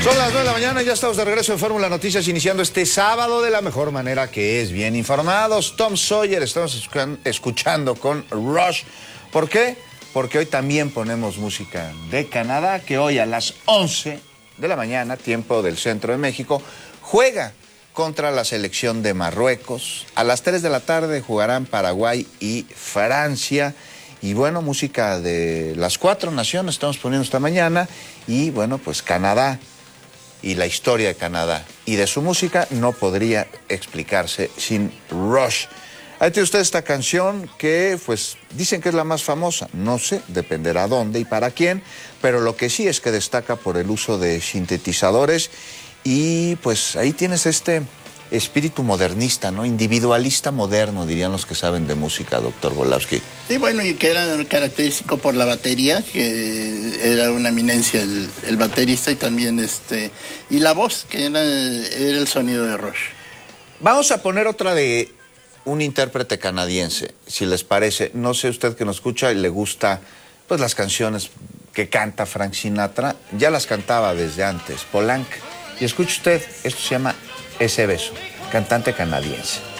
Son las 9 de la mañana, ya estamos de regreso en Fórmula Noticias, iniciando este sábado de la mejor manera, que es bien informados. Tom Sawyer, estamos escuchando con Rush. ¿Por qué? Porque hoy también ponemos música de Canadá, que hoy a las 11 de la mañana, tiempo del centro de México, juega contra la selección de Marruecos. A las 3 de la tarde jugarán Paraguay y Francia. Y bueno, música de las 4 naciones estamos poniendo esta mañana. Y bueno, pues Canadá y la historia de Canadá y de su música no podría explicarse sin Rush. Ahí tiene usted esta canción que, pues, dicen que es la más famosa. No sé, dependerá dónde y para quién, pero lo que sí es que destaca por el uso de sintetizadores y, pues, ahí tienes este espíritu modernista, ¿no? Individualista moderno, dirían los que saben de música, doctor Golowski. Sí, bueno, y que era característico por la batería, que era una eminencia el baterista, y también y la voz, que era el sonido de Rush. Vamos a poner otra de un intérprete canadiense, si les parece. No sé, usted que nos escucha y le gusta, pues, las canciones que canta Frank Sinatra, ya las cantaba desde antes, Polanca. Y escuche usted, esto se llama Ese Beso, cantante canadiense.